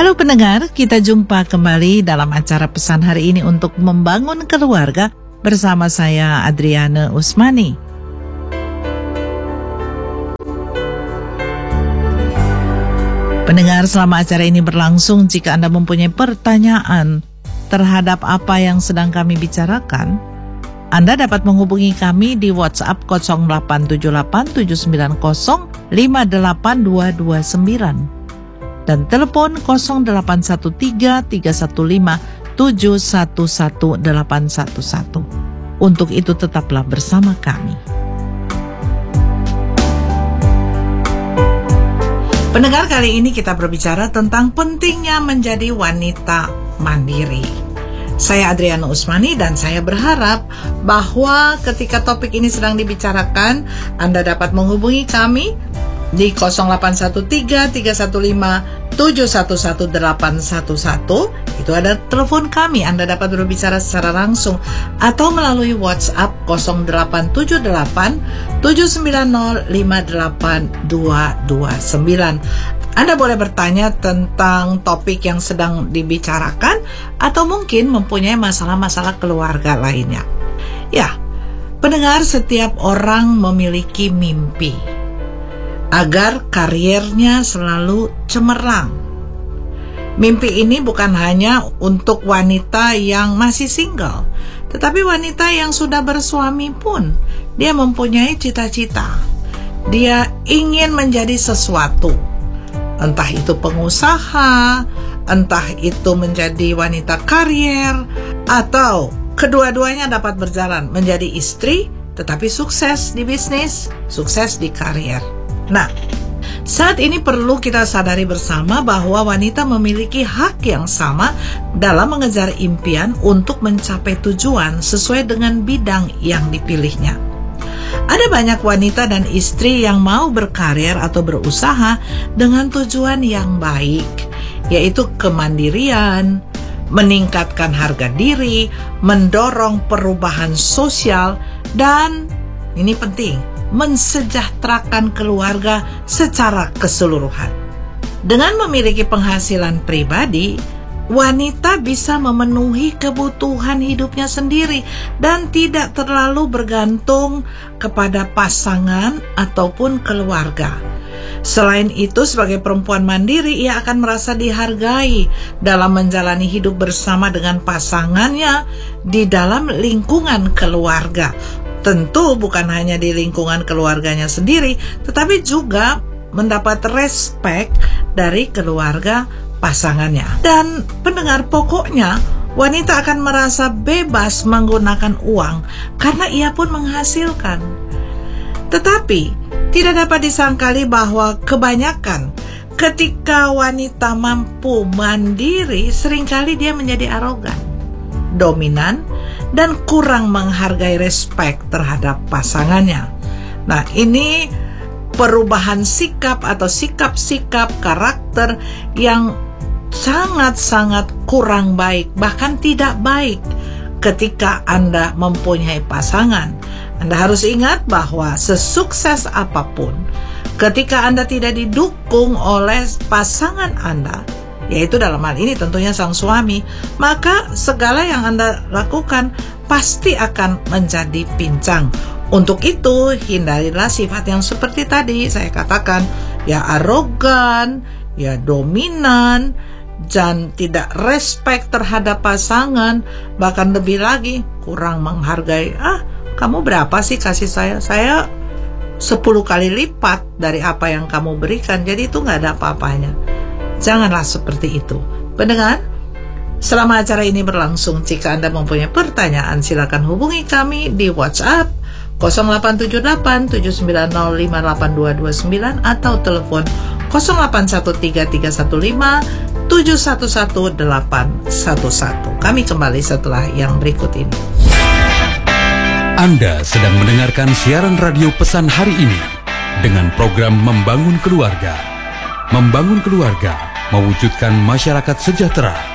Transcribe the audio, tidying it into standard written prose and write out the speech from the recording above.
Halo pendengar, kita jumpa kembali dalam acara pesan hari ini untuk membangun keluarga bersama saya Adriana Usmani. Pendengar, selama acara ini berlangsung, jika Anda mempunyai pertanyaan terhadap apa yang sedang kami bicarakan, Anda dapat menghubungi kami di WhatsApp 0878 790 58229 dan telepon 0813 315 711811. Untuk itu tetaplah bersama kami. Pendengar, kali ini kita berbicara tentang pentingnya menjadi wanita mandiri. Saya Adriana Usmani dan saya berharap bahwa ketika topik ini sedang dibicarakan, Anda dapat menghubungi kami di 0813 315 711811. Itu ada telepon kami. Anda dapat berbicara secara langsung atau melalui WhatsApp 0878 790 58229. Anda boleh bertanya tentang topik yang sedang dibicarakan atau mungkin mempunyai masalah-masalah keluarga lainnya. Ya, pendengar, setiap orang memiliki mimpi agar karirnya selalu cemerlang. Mimpi ini bukan hanya untuk wanita yang masih single, tetapi wanita yang sudah bersuami pun, dia mempunyai cita-cita. Dia ingin menjadi sesuatu. Entah itu pengusaha, entah itu menjadi wanita karier, atau kedua-duanya dapat berjalan menjadi istri, tetapi sukses di bisnis, sukses di karier. Nah, saat ini perlu kita sadari bersama bahwa wanita memiliki hak yang sama dalam mengejar impian untuk mencapai tujuan sesuai dengan bidang yang dipilihnya. Ada banyak wanita dan istri yang mau berkarir atau berusaha dengan tujuan yang baik, yaitu kemandirian, meningkatkan harga diri, mendorong perubahan sosial, dan ini penting, mensejahterakan keluarga secara keseluruhan. Dengan memiliki penghasilan pribadi, wanita bisa memenuhi kebutuhan hidupnya sendiri dan tidak terlalu bergantung kepada pasangan ataupun keluarga. Selain itu, sebagai perempuan mandiri, ia akan merasa dihargai dalam menjalani hidup bersama dengan pasangannya di dalam lingkungan keluarga. Tentu bukan hanya di lingkungan keluarganya sendiri, tetapi juga mendapat respek dari keluarga pasangannya. Dan pendengar, pokoknya wanita akan merasa bebas menggunakan uang karena ia pun menghasilkan. Tetapi tidak dapat disangkali bahwa kebanyakan ketika wanita mampu mandiri, seringkali dia menjadi arogan, dominan, dan kurang menghargai respek terhadap pasangannya. Nah, ini perubahan sikap atau sikap-sikap karakter yang sangat-sangat kurang baik, bahkan tidak baik ketika Anda mempunyai pasangan. Anda harus ingat bahwa sesukses apapun, ketika Anda tidak didukung oleh pasangan Anda, yaitu dalam hal ini tentunya sang suami, maka segala yang Anda lakukan pasti akan menjadi pincang. Untuk itu, hindarilah sifat yang seperti tadi saya katakan, ya arogan, ya dominan, dan tidak respect terhadap pasangan, bahkan lebih lagi kurang menghargai. Kamu berapa sih kasih saya? Saya 10 kali lipat dari apa yang kamu berikan, jadi itu gak ada apa-apanya. Janganlah seperti itu. Pendengar, selama acara ini berlangsung, jika Anda mempunyai pertanyaan, silakan hubungi kami di WhatsApp 0878 790 58229 atau telepon 0813 315 711811. Kami kembali setelah yang berikut ini. Anda sedang mendengarkan siaran radio pesan hari ini dengan program Membangun Keluarga. Membangun keluarga, mewujudkan masyarakat sejahtera.